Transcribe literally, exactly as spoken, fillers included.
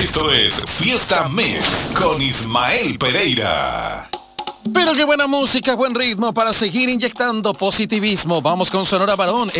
Esto es Fiesta Mix con Ismael Pereira. Pero qué buena música, buen ritmo para seguir inyectando positivismo. Vamos con Sonora Varón.